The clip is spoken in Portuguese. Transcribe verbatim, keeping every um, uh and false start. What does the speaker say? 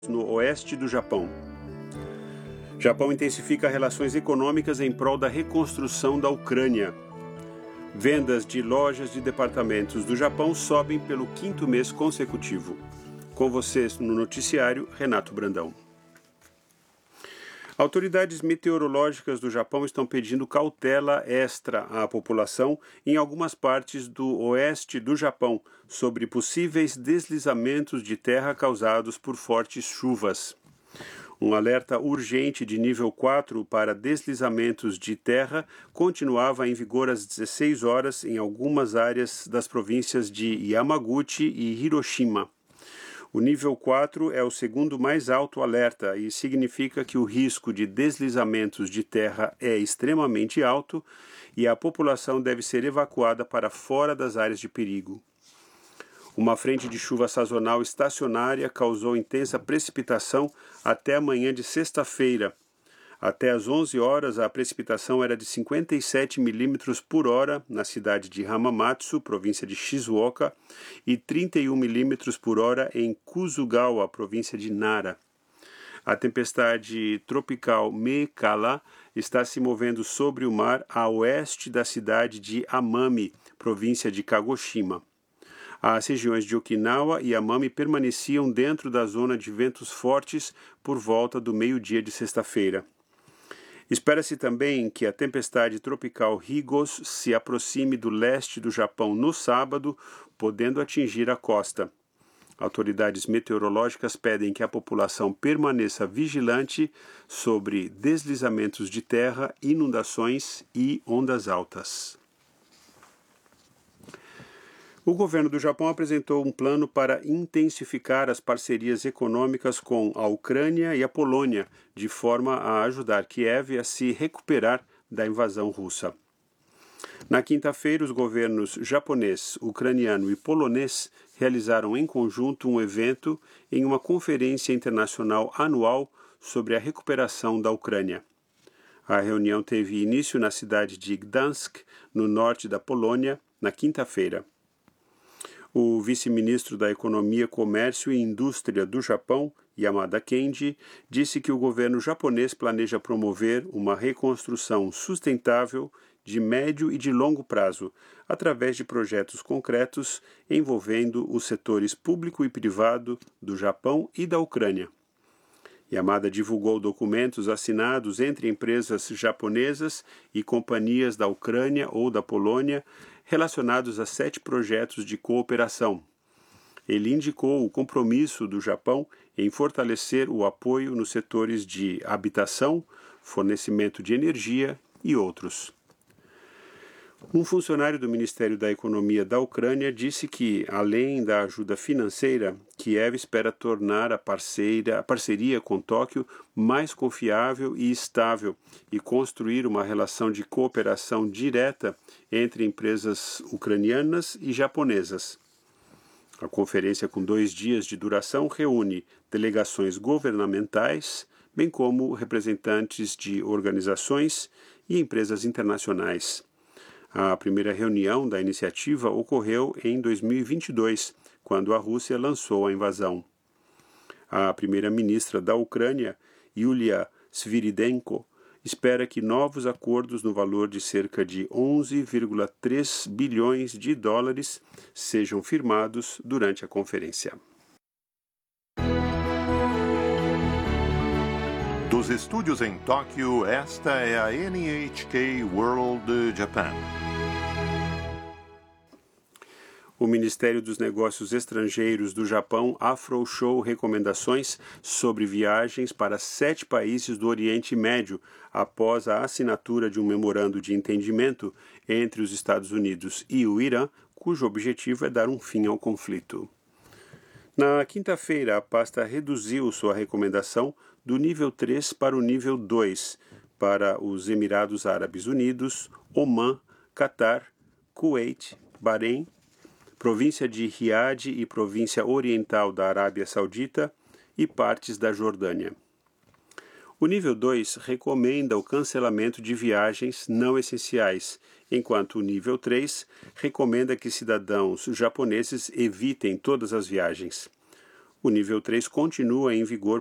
no oeste do Japão. Japão intensifica relações econômicas em prol da reconstrução da Ucrânia. Vendas de lojas de departamentos do Japão sobem pelo quinto mês consecutivo. Com vocês no noticiário, Renato Brandão. Autoridades meteorológicas do Japão estão pedindo cautela extra à população em algumas partes do oeste do Japão sobre possíveis deslizamentos de terra causados por fortes chuvas. Um alerta urgente de nível quatro para deslizamentos de terra continuava em vigor às dezesseis horas em algumas áreas das províncias de Yamaguchi e Hiroshima. O nível quatro é o segundo mais alto alerta e significa que o risco de deslizamentos de terra é extremamente alto e a população deve ser evacuada para fora das áreas de perigo. Uma frente de chuva sazonal estacionária causou intensa precipitação até a manhã de sexta-feira. Até às onze horas, a precipitação era de cinquenta e sete milímetros por hora na cidade de Hamamatsu, província de Shizuoka, e trinta e um milímetros por hora em Kuzugawa, província de Nara. A tempestade tropical Meikala está se movendo sobre o mar a oeste da cidade de Amami, província de Kagoshima. As regiões de Okinawa e Amami permaneciam dentro da zona de ventos fortes por volta do meio-dia de sexta-feira. Espera-se também que a tempestade tropical Higos se aproxime do leste do Japão no sábado, podendo atingir a costa. Autoridades meteorológicas pedem que a população permaneça vigilante sobre deslizamentos de terra, inundações e ondas altas. O governo do Japão apresentou um plano para intensificar as parcerias econômicas com a Ucrânia e a Polônia, de forma a ajudar Kiev a se recuperar da invasão russa. Na quinta-feira, os governos japonês, ucraniano e polonês realizaram em conjunto um evento em uma conferência internacional anual sobre a recuperação da Ucrânia. A reunião teve início na cidade de Gdansk, no norte da Polônia, na quinta-feira. O vice-ministro da Economia, Comércio e Indústria do Japão, Yamada Kenji, disse que o governo japonês planeja promover uma reconstrução sustentável de médio e de longo prazo, através de projetos concretos envolvendo os setores público e privado do Japão e da Ucrânia. Yamada divulgou documentos assinados entre empresas japonesas e companhias da Ucrânia ou da Polônia relacionados a sete projetos de cooperação. Ele indicou o compromisso do Japão em fortalecer o apoio nos setores de habitação, fornecimento de energia e outros. Um funcionário do Ministério da Economia da Ucrânia disse que, além da ajuda financeira, Kiev espera tornar a, parceira, a parceria com Tóquio mais confiável e estável e construir uma relação de cooperação direta entre empresas ucranianas e japonesas. A conferência, com dois dias de duração, reúne delegações governamentais, bem como representantes de organizações e empresas internacionais. A primeira reunião da iniciativa ocorreu em dois mil e vinte e dois, quando a Rússia lançou a invasão. A primeira-ministra da Ucrânia, Yulia Sviridenko, espera que novos acordos no valor de cerca de onze vírgula três bilhões de dólares sejam firmados durante a conferência. Dos estúdios em Tóquio, esta é a N H K World Japan. O Ministério dos Negócios Estrangeiros do Japão afrouxou recomendações sobre viagens para sete países do Oriente Médio após a assinatura de um memorando de entendimento entre os Estados Unidos e o Irã, cujo objetivo é dar um fim ao conflito. Na quinta-feira, a pasta reduziu sua recomendação do nível três para o nível dois para os Emirados Árabes Unidos, Omã, Catar, Kuwait, Bahrein, província de Riad e província oriental da Arábia Saudita e partes da Jordânia. O nível dois recomenda o cancelamento de viagens não essenciais, enquanto o nível três recomenda que cidadãos japoneses evitem todas as viagens. O nível três continua em vigor